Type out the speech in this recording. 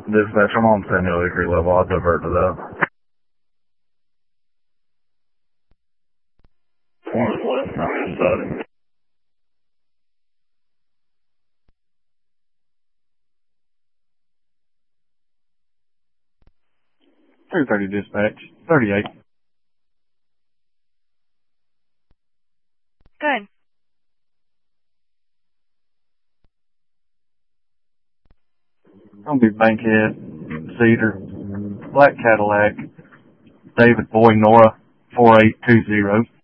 Dispatch, I'm on Centennial Hickory level. I'll divert to that. Not 230 dispatch, 38. Good. Gonna be Bankhead, Cedar, Black Cadillac, David Boy, Nora, 4820.